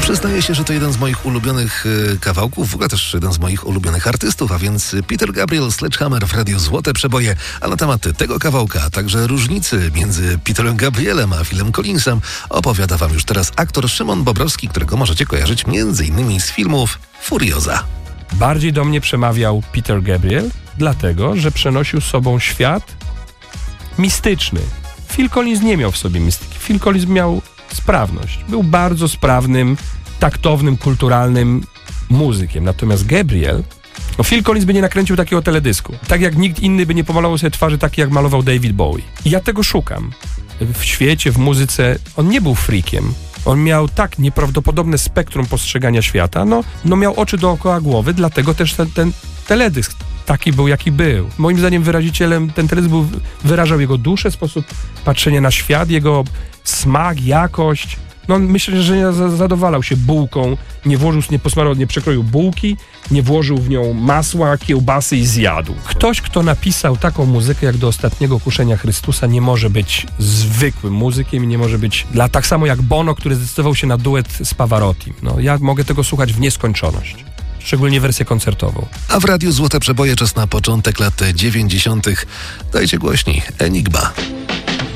Przyznaję się, że to jeden z moich ulubionych kawałków, w ogóle też jeden z moich ulubionych artystów, a więc Peter Gabriel, Sledgehammer w Radiu Złote Przeboje. A na temat tego kawałka, a także różnicy między Peterem Gabrielem a Philem Collinsem opowiada wam już teraz aktor Szymon Bobrowski, którego możecie kojarzyć m.in. z filmów Furioza. Bardziej do mnie przemawiał Peter Gabriel, dlatego, że przenosił z sobą świat mistyczny. Phil Collins nie miał w sobie mistyki. Phil Collins miał sprawność. Był bardzo sprawnym, taktownym, kulturalnym muzykiem. Natomiast Gabriel, Phil Collins by nie nakręcił takiego teledysku. Tak jak nikt inny by nie pomalował sobie twarzy tak, jak malował David Bowie. I ja tego szukam. W świecie, w muzyce, on nie był freakiem. On miał tak nieprawdopodobne spektrum postrzegania świata. No miał oczy dookoła głowy, dlatego też ten teledysk taki był, jaki był. Moim zdaniem wyrazicielem, ten teledysk wyrażał jego duszę, sposób patrzenia na świat, jego smak, jakość. Myślę, że nie zadowalał się bułką, nie przekroił bułki, nie włożył w nią masła, kiełbasy i zjadł. Ktoś, kto napisał taką muzykę jak do Ostatniego Kuszenia Chrystusa, nie może być zwykłym muzykiem i nie może być tak samo jak Bono, który zdecydował się na duet z Pavarottim. Ja mogę tego słuchać w nieskończoność. Szczególnie wersję koncertową. A w Radiu Złote Przeboje czas na początek lat 90. Dajcie głośniej. Enigma.